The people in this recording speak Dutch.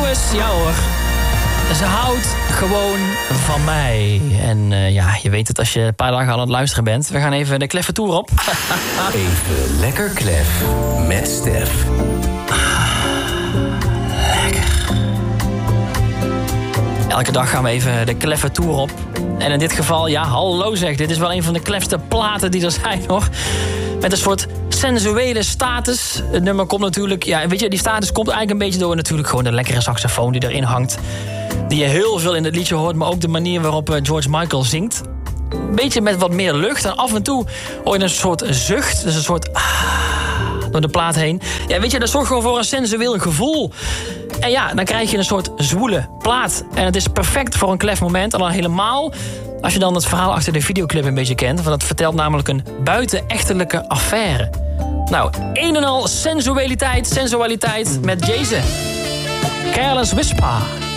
jongens, ja hoor. Ze houdt gewoon van mij. En ja, je weet het als je een paar dagen aan het luisteren bent. We gaan even de Kleffe Tour op. Even lekker klef met Stef. Lekker. Elke dag gaan we even de Kleffe Tour op. En in dit geval, ja, hallo zeg. Dit is wel een van de klefste platen die er zijn, hoor. Met een soort sensuele status. Het nummer komt natuurlijk... Ja, weet je, die status komt eigenlijk een beetje door natuurlijk gewoon de lekkere saxofoon die erin hangt. Die je heel veel in het liedje hoort, maar ook de manier waarop George Michael zingt. Een beetje met wat meer lucht. En af en toe hoor je een soort zucht. Dus een soort... door de plaat heen. Ja, weet je, dat zorgt gewoon voor een sensueel gevoel. En ja, dan krijg je een soort zwoele plaat. En het is perfect voor een klef moment. En dan helemaal als je dan het verhaal achter de videoclip een beetje kent. Want het vertelt namelijk een buitenechtelijke affaire. Nou, een en al sensualiteit met Jason. Careless Whisper.